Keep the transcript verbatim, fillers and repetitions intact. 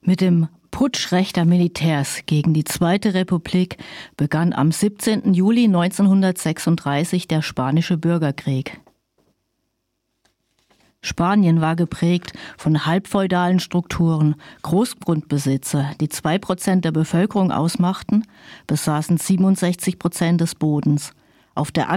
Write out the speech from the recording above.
Mit dem Putsch rechter Militärs gegen die Zweite Republik begann am siebzehnten Juli neunzehnhundertsechsunddreißig der Spanische Bürgerkrieg. Spanien war geprägt von halbfeudalen Strukturen. Großgrundbesitzer, die zwei Prozent der Bevölkerung ausmachten, besaßen siebenundsechzig Prozent des Bodens. Auf der